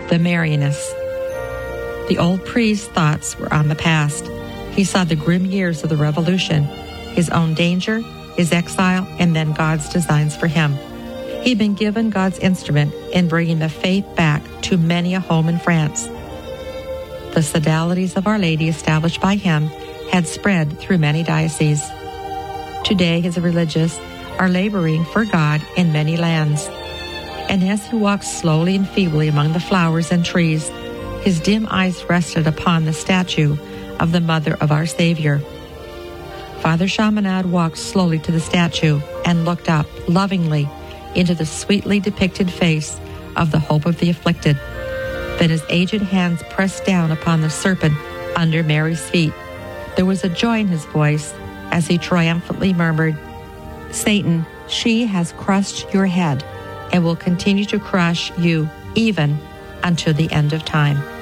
The Marianists. The old priest's thoughts were on the past. He saw the grim years of the Revolution, his own danger, his exile, and then God's designs for him. He'd been given God's instrument in bringing the faith back to many a home in France. The sodalities of Our Lady established by him had spread through many dioceses. Today, his religious are laboring for God in many lands. And as he walked slowly and feebly among the flowers and trees, his dim eyes rested upon the statue of the Mother of our Savior. Father Chaminade walked slowly to the statue and looked up lovingly into the sweetly depicted face of the Hope of the Afflicted. Then his aged hands pressed down upon the serpent under Mary's feet. There was a joy in his voice as he triumphantly murmured, "Satan, she has crushed your head and will continue to crush you even until the end of time."